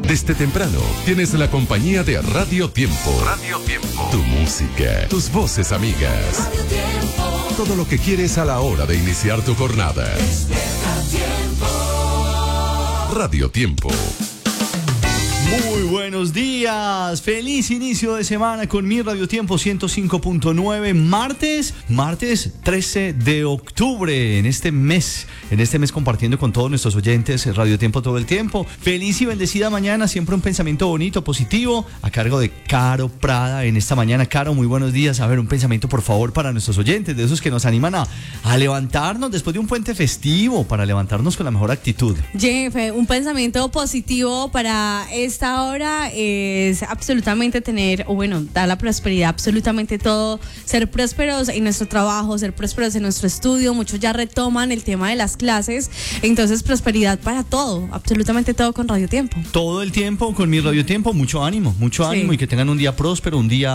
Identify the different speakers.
Speaker 1: Desde temprano tienes la compañía de Radio Tiempo. Radio Tiempo. Tu música, tus voces amigas. Radio Tiempo. Todo lo que quieres a la hora de iniciar tu jornada. Despierta Tiempo. Radio Tiempo.
Speaker 2: Muy buenos días, feliz inicio de semana con mi Radio Tiempo 105.9, martes 13 de octubre, en este mes compartiendo con todos nuestros oyentes Radio Tiempo todo el tiempo. Feliz y bendecida mañana, siempre un pensamiento bonito, positivo, a cargo de Caro Prada en esta mañana. Caro, muy buenos días. A ver, un pensamiento por favor para nuestros oyentes, de esos que nos animan a levantarnos después de un puente festivo, para levantarnos con la mejor actitud.
Speaker 3: Jeff, un pensamiento positivo para esta hora es absolutamente dar la prosperidad, absolutamente todo, ser prósperos en nuestro trabajo, ser prósperos en nuestro estudio. Muchos ya retoman el tema de las clases, entonces prosperidad para todo, absolutamente todo con Radio Tiempo.
Speaker 2: Todo el tiempo con mi Radio Tiempo, mucho ánimo
Speaker 3: Sí.
Speaker 2: y que tengan un día próspero, un día